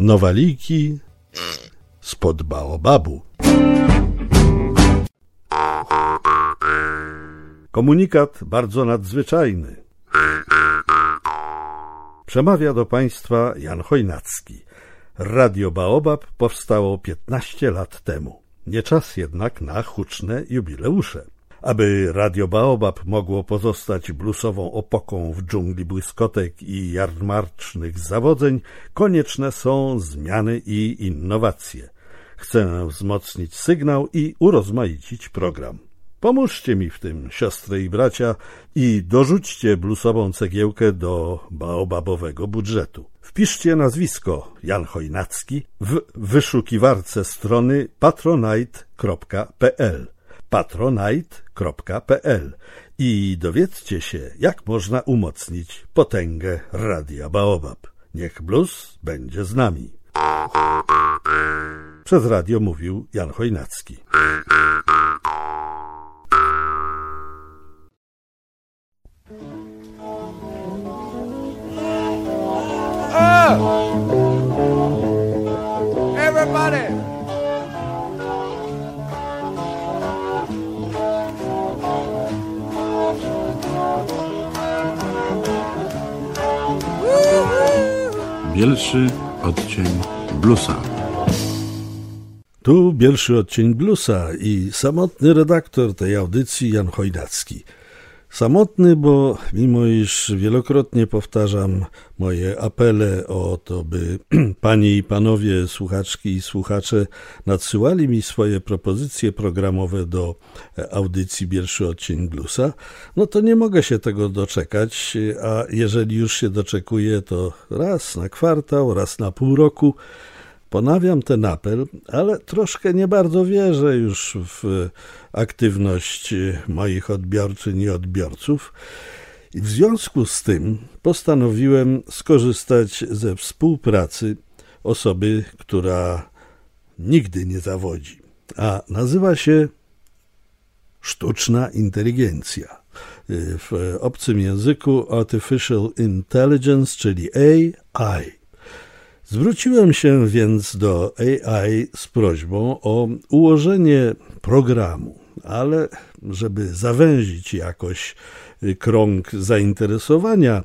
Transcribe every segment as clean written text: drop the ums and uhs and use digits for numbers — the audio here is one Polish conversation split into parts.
Nowaliki spod baobabu. Komunikat bardzo nadzwyczajny. Przemawia do Państwa Jan Chojnacki. Radio Baobab powstało 15 lat temu. Nie czas jednak na huczne jubileusze. Aby Radio Baobab mogło pozostać bluesową opoką w dżungli błyskotek i jarmarcznych zawodzeń, konieczne są zmiany i innowacje. Chcę wzmocnić sygnał i urozmaicić program. Pomóżcie mi w tym, siostry i bracia, i dorzućcie bluesową cegiełkę do baobabowego budżetu. Wpiszcie nazwisko Jan Chojnacki w wyszukiwarce strony patronite.pl patronite.pl i dowiedzcie się, jak można umocnić potęgę Radia Baobab. Niech blues będzie z nami. Przez radio mówił Jan Chojnacki. Everybody! Bielszy odcień bluesa. Tu bielszy odcień bluesa i samotny redaktor tej audycji Jan Chojnacki. Samotny, bo mimo iż wielokrotnie powtarzam moje apele o to, by panie i panowie słuchaczki i słuchacze nadsyłali mi swoje propozycje programowe do audycji Bielszy odcień bluesa, no to nie mogę się tego doczekać, a jeżeli już się doczekuję, to raz na kwartał, raz na pół roku. Ponawiam ten apel, ale troszkę nie bardzo wierzę już w aktywność moich odbiorczyń i odbiorców. I w związku z tym postanowiłem skorzystać ze współpracy osoby, która nigdy nie zawodzi, a nazywa się sztuczna inteligencja. W obcym języku Artificial Intelligence, czyli AI. Zwróciłem się więc do AI z prośbą o ułożenie programu, ale żeby zawęzić jakoś krąg zainteresowania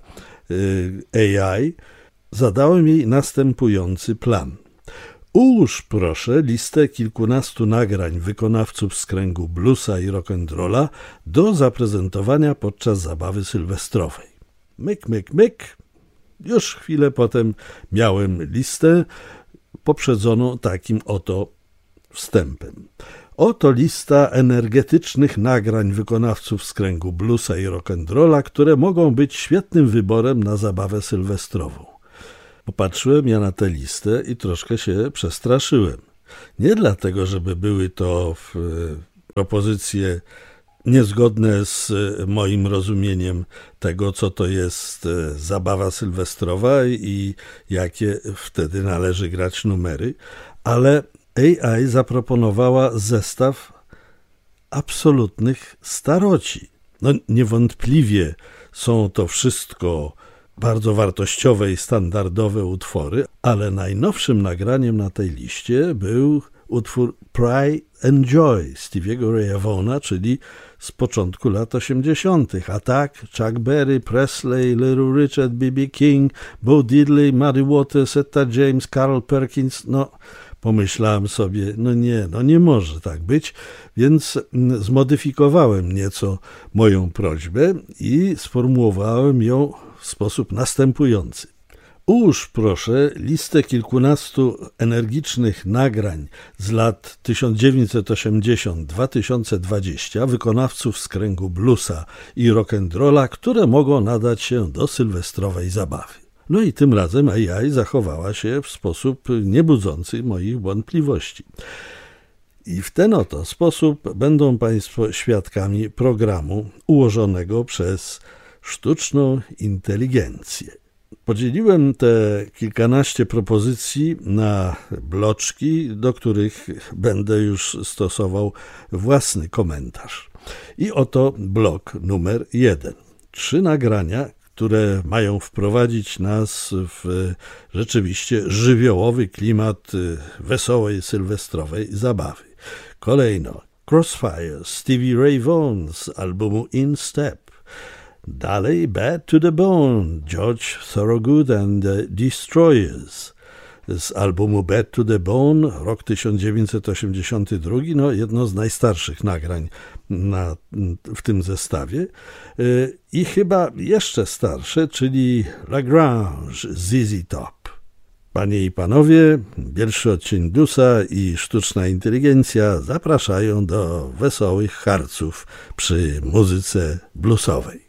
AI, zadałem jej następujący plan. Ułóż proszę listę kilkunastu nagrań wykonawców z kręgu bluesa i rock'n'rolla do zaprezentowania podczas zabawy sylwestrowej. Myk, myk, myk. Już chwilę potem miałem listę poprzedzoną takim oto wstępem. Oto lista energetycznych nagrań wykonawców z kręgu bluesa i rock'n'rolla, które mogą być świetnym wyborem na zabawę sylwestrową. Popatrzyłem ja na tę listę i troszkę się przestraszyłem. Nie dlatego, żeby były to propozycje niezgodne z moim rozumieniem tego, co to jest zabawa sylwestrowa i jakie wtedy należy grać numery, ale AI zaproponowała zestaw absolutnych staroci. No niewątpliwie są to wszystko bardzo wartościowe i standardowe utwory, ale najnowszym nagraniem na tej liście był utwór Pride and Joy Stevie'ego Raya Vaughna, czyli z początku lat 80. A tak Chuck Berry, Presley, Little Richard, B.B. King, Bo Diddley, Muddy Waters, Etta James, Carl Perkins. No, pomyślałem sobie, nie może tak być, więc zmodyfikowałem nieco moją prośbę i sformułowałem ją w sposób następujący. Ułóż proszę listę kilkunastu energicznych nagrań z lat 1980-2020 wykonawców z kręgu bluesa i rock'n'rolla, które mogą nadać się do sylwestrowej zabawy. No i tym razem AI zachowała się w sposób niebudzący moich wątpliwości. I w ten oto sposób będą Państwo świadkami programu ułożonego przez sztuczną inteligencję. Podzieliłem te kilkanaście propozycji na bloczki, do których będę już stosował własny komentarz. I oto blok numer 1. 3 nagrania, które mają wprowadzić nas w rzeczywiście żywiołowy klimat wesołej, sylwestrowej zabawy. Kolejno Crossfire, Stevie Ray Vaughan z albumu In Step. Dalej Bad to the Bone, George Thorogood and the Destroyers z albumu Bad to the Bone, rok 1982, no jedno z najstarszych nagrań w tym zestawie. I chyba jeszcze starsze, czyli La Grange, ZZ Top. Panie i panowie, pierwszy odcień Bluesa i sztuczna inteligencja zapraszają do wesołych harców przy muzyce bluesowej.